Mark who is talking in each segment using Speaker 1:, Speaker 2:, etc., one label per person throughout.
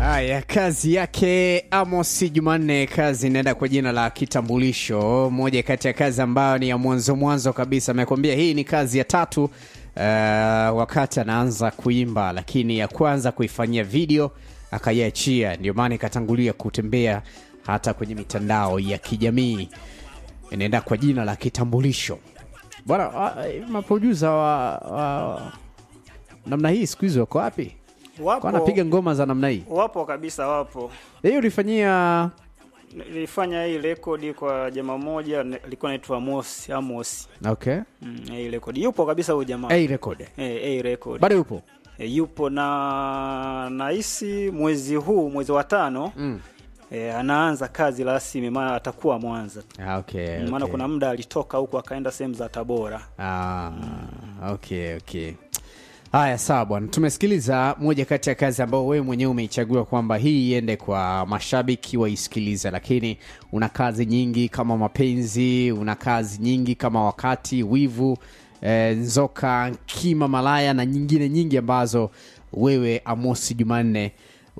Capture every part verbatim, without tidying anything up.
Speaker 1: Haya, kazi yake Amos Jumanne, kazi inaenda kwa jina la Kitambulisho, moja kati ya kazi ambayo ni ya mwanzo mwanzo kabisa. Amekwambia hii ni kazi ya tatu uh, wakati anaanza kuimba, lakini ya kwanza kuifanyia video akaiachia, ndio maana ikatangulia kutembea hata kwenye mitandao ya kijamii. Inaenda kwa jina la Kitambulisho. Bwana, uh, maproducer wa, wa namna hii siku hizo wako wapi?
Speaker 2: Wapo.
Speaker 1: Kwa anapiga ngoma za namna hii?
Speaker 2: Wapo kabisa, wapo.
Speaker 1: Hiyo ulifanyia?
Speaker 2: Nilifanya hii record kwa jamaa moja alikuwa anaitwa Amos, Amos.
Speaker 1: Okay.
Speaker 2: Mm, hii record. Yupo kabisa huyo jamaa.
Speaker 1: Hii record.
Speaker 2: Eh, hii record.
Speaker 1: Bado yupo?
Speaker 2: E, yupo na nahisi mwezi huu, mwezi wa tano. Mm. E, anaanza kazi rasmi, maana atakuwa Mwanza.
Speaker 1: Ah, okay.
Speaker 2: Maana
Speaker 1: okay.
Speaker 2: kuna muda alitoka huko akaenda sehemu za Tabora.
Speaker 1: Ah, mm. okay, okay. Haya, sawa bwana. Tumesikiliza moja kati ya kazi ambayo wewe mwenyewe umeichagua kwamba hii iende kwa mashabiki waisikilize, lakini una kazi nyingi kama Mapenzi, una kazi nyingi kama Wakati, Wivu, e, Nzoka, Kima Malaya na nyingine nyingi ambazo wewe Amos Jumanne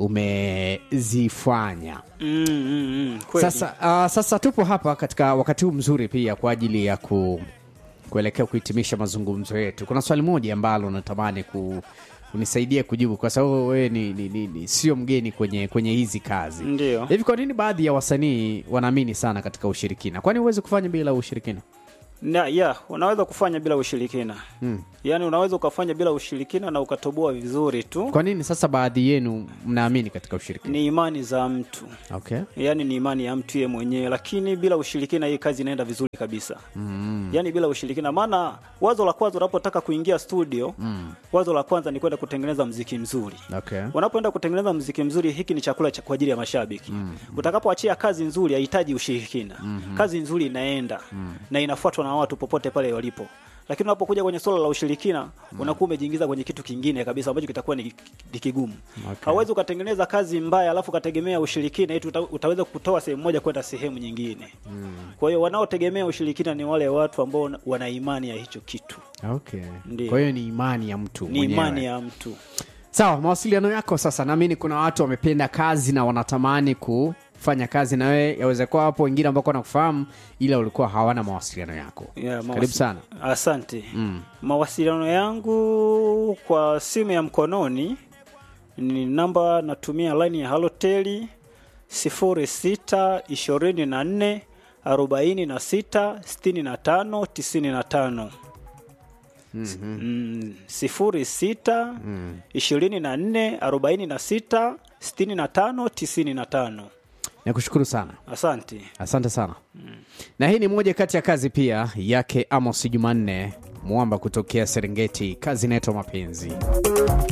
Speaker 1: umezifanya.
Speaker 2: Mm, mm, mm,
Speaker 1: sasa, uh, sasa tupo hapa katika wakati huu mzuri pia kwa ajili ya ku kuelekea kuhitimisha mazungumzo yetu. Kuna swali moja ambalo natamani ku unisaidia kujibu, kwa sababu wewe ni, ni, ni, ni sio mgeni kwenye kwenye hizi kazi.
Speaker 2: Ndio.
Speaker 1: Hivi kwa nini baadhi ya wasanii wanaamini sana katika ushirikina? Kwani uweze kufanya bila ushirikina?
Speaker 2: Na yeah, unaweza kufanya bila ushirikina. Hmm. Yaani unaweza ukafanya bila ushirikina na ukatoboa vizuri tu.
Speaker 1: Kwa nini sasa baadhi yenu mnaamini katika ushirikina?
Speaker 2: Ni imani za mtu.
Speaker 1: Okay.
Speaker 2: Yaani ni imani ya mtu yeye mwenyewe, lakini bila ushirikina hii kazi inaenda vizuri kabisa. Mm. Yaani bila ushirikina, maana wazo la kwanza unapotaka kuingia studio, mm. wazo la kwanza ni kwenda kutengeneza muziki mzuri.
Speaker 1: Okay.
Speaker 2: Unapoenda kutengeneza muziki mzuri, hiki ni chakula cha kwa ajili ya mashabiki. Mm. Utakapoachia kazi nzuri haihitaji ushirikina. Mm-hmm. Kazi nzuri inaenda mm. na inafuatwa na watu popote pale walipo. Lakini unapokuja kwenye swala la ushirikina, mm. unakuwa umejiingiza kwenye kitu kingine kabisa ambacho kitakuwa ni kigumu. Okay. Hauwezi ukatengeneza kazi mbaya alafu ukategemea ushirikina eti uta, utaweza kutoa sehemu moja kwenda sehemu nyingine. Mm. Kwa hiyo wanaotegemea ushirikina ni wale watu ambao wana imani ya hicho kitu.
Speaker 1: Okay. Kwa hiyo ni imani ya mtu mwenyewe.
Speaker 2: Ni imani ya mtu.
Speaker 1: Sawa, mawasiliano yako sasa. Naamini kuna watu wamependa kazi na wanatamani kufanya kazi na wewe. Yaweza kuwa hapo wengine ambao wanakufahamu ila ulikuwa hawana mawasiliano yako. Yeah, mawasi... Karibu sana.
Speaker 2: Asante. Mm. Mawasiliano yangu kwa simu ya mkononi ni namba, natumia line ya Halotel sifuri sita ishirini na nne arobaini na sita sitini na tano tisini na tano. Mm-hmm. Mm, sifuri sita ishirini na nne arobaini na sita sitini na tano tisini na tano.
Speaker 1: Nakushukuru sana.
Speaker 2: Asante.
Speaker 1: Asante sana. Mm. Na hii ni moja kati ya kazi pia yake Amos Jumanne, mwamba kutokea Serengeti, kazi inaitwa Mapenzi.